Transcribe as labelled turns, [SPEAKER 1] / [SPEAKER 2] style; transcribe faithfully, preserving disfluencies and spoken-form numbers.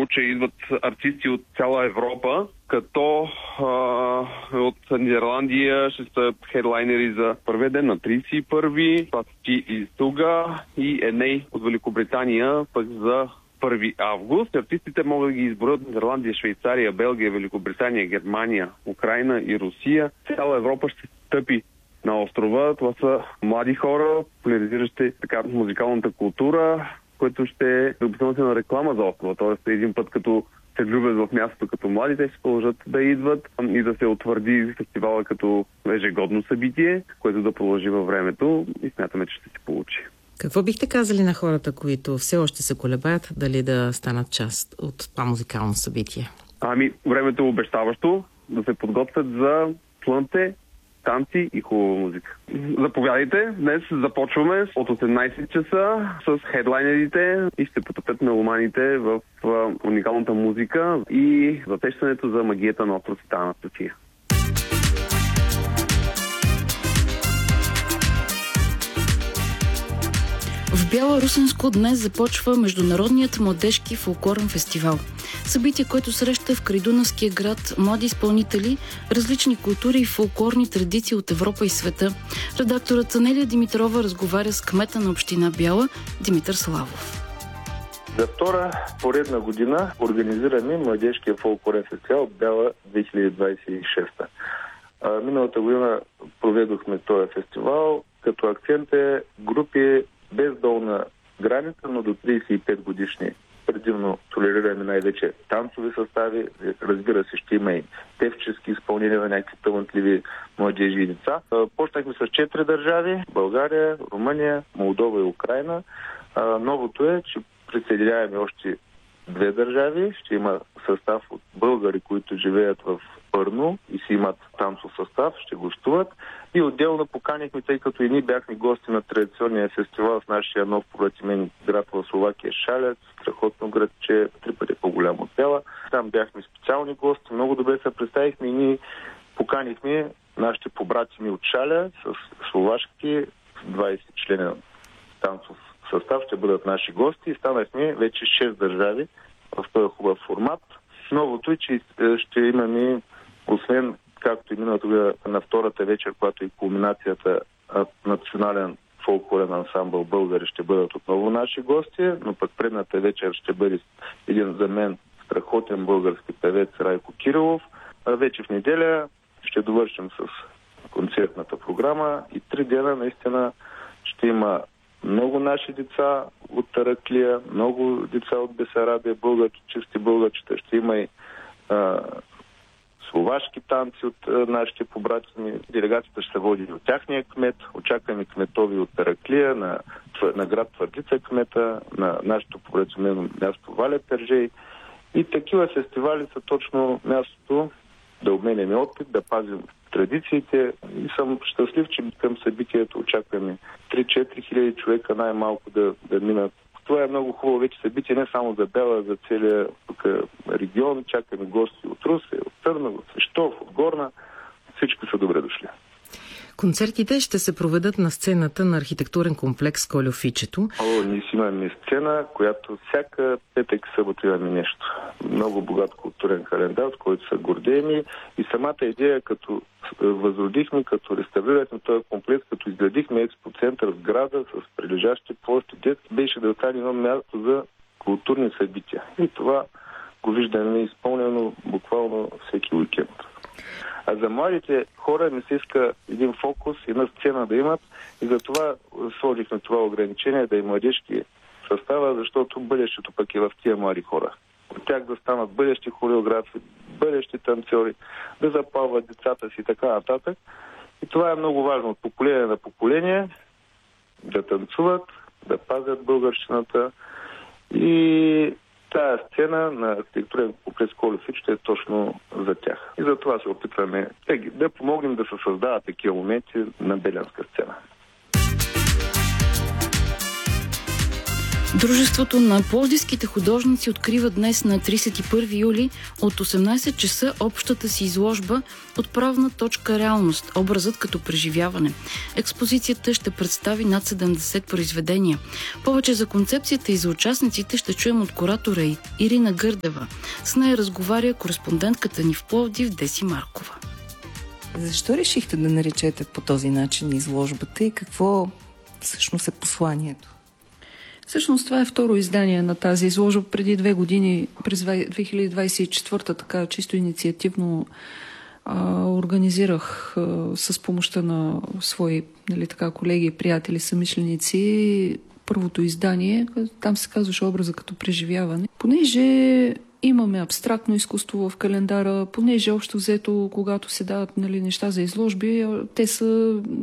[SPEAKER 1] му, че идват артисти от цяла Европа, като а, от Нидерландия ще са хедлайнери за първия ден на тридесет и първи, Пати и Стуга и Еней от Великобритания пък за първи август. Артистите могат да ги изборят от Нидерландия, Швейцария, Белгия, Великобритания, Германия, Украина и Русия. Цяла Европа ще стъпи на острова. Това са млади хора, популяризиращи така музикалната култура, което ще е допълнителна реклама за острова. Тоест един път като се влюбят в мястото като млади, те ще продължат да идват и да се утвърди фестивала като ежегодно събитие, което да продължи във времето и смятаме, че ще се получи.
[SPEAKER 2] Какво бихте казали на хората, които все още се колебаят дали да станат част от това музикално събитие?
[SPEAKER 1] Ами, времето е обещаващо да се подготвят за слънце, танци и хубава музика. Заповядайте, днес започваме от осемнайсет часа с хедлайнерите и ще потопят меломаните в уникалната музика и затещането за магията на остров Света Анастасия.
[SPEAKER 3] В Бяло-Русенско днес започва Международният младежки фолклорен фестивал. Събитие, което среща в крайдунавския град млади изпълнители, различни култури и фолклорни традиции от Европа и света. Редакторът Анелия Димитрова разговаря с кмета на община Бяла Димитър Славов.
[SPEAKER 4] За втора поредна година организираме младежкия фолклорен фестивал Бяла две хиляди двайсет и шеста. Миналата година проведохме този фестивал, като акцент е групи без долна граница, но до трийсет и пет годишни. Предимно толерираме най-вече танцови състави, разбира се, ще има и певчески изпълнения на някакви талантливи младежи и деца. Почнахме с четири държави: България, Румъния, Молдова и Украина. Новото е, че присъединяваме още две държави. Ще има състав от българи, които живеят в Пърно и си имат танцов състав, ще гостуват. И отделно поканихме, тъй като и ние бяхме гости на традиционния фестивал с нашия нов побратимен град в Словакия Шалец, страхотно градче, три пъти по-голямо от Бяла. Там бяхме специални гости, много добре се представихме и ние поканихме нашите побратими от Шаля с словашки двайсет члена танцов състав, ще бъдат наши гости и станахме вече шест държави в този хубав формат. Новото е, че ще имаме, освен както и миналата година на втората вечер, която е кулминацията, национален фолклорен ансамбъл българи ще бъдат отново наши гости, но пък предната вечер ще бъде един за мен страхотен български певец Райко Кирилов. А вече в неделя ще довършим с концертната програма и три дена наистина ще има много наши деца от Тараклия, много деца от Бесарабия, българче, чисти българчета. Ще има и а, словашки танци от а, нашите побратими. Делегацията ще се води от тяхния кмет. Очакваме кметови от Тараклия, на, на град Твърдица кмета, на нашето побратимено място Валя Пержей. И такива фестивали са точно мястото да обменяме опит, да пазим традициите и съм щастлив, че към събитието очакваме три-четири хиляди човека най-малко да, да минат. Това е много хубаво вече събитие, не само за Бяла, за целия тук регион. Чакаме гости от Русе, от Търново, от Свищов, от Горна. Всички са добре дошли.
[SPEAKER 2] Концертите ще се проведат на сцената на архитектурен комплекс Кольофичето.
[SPEAKER 4] О, ние си имаме сцена, която всяка петък и събота имаме нещо. Много богат културен календар, с който са гордееми. И самата идея, като възродихме, като реставрирахме този комплекс, като изградихме експоцентър в града с прилежащи площи детски, беше да остане едно място за културни събития. И това го виждаме изпълнено буквално всеки уикенд. А за младите хора не се иска един фокус, една сцена да имат и затова сложихме това ограничение да и младежки състава, защото бъдещето пък е в тия млади хора. От тях да станат бъдещи хореографи, бъдещи танцори, да запалват децата си и така нататък. И това е много важно от поколение на поколение, да танцуват, да пазят българщината и тая сцена на архитектурен комплекс Кольофичето е точно за тях. И за това се опитваме да помогнем да се създават такива моменти на белянска сцена.
[SPEAKER 3] Дружеството на пловдивските художници открива днес на тридесет и първи юли от осемнайсет часа общата си изложба "Отправна точка реалност. Образът като преживяване". Експозицията ще представи над седемдесет произведения. Повече за концепцията и за участниците ще чуем от куратора Ирина Гърдева. С нея разговаря кореспондентката ни в Пловдив Деси Маркова.
[SPEAKER 5] Защо решихте да наречете по този начин изложбата и какво всъщност е посланието?
[SPEAKER 6] Всъщност това е второ издание на тази изложба. Преди две години, през две хиляди двайсет и четвърта, така чисто инициативно а, организирах а, с помощта на свои, нали, така, колеги, приятели, съмишленици първото издание. Там се казваше "Образа като преживяване". Понеже имаме абстрактно изкуство в календара, понеже общо взето, когато се дават, нали, неща за изложби, те са